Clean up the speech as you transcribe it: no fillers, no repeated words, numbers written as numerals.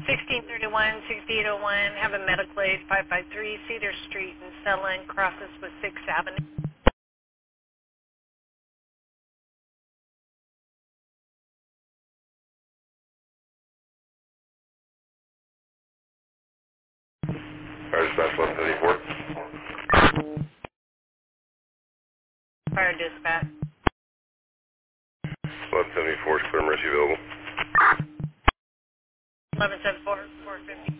1631, 6801, have a medical aid, 553 Cedar Street in Selin, crosses with 6th Avenue. Fire dispatch 1174. Fire dispatch. 1174 is clear emergency available. 1174, 450.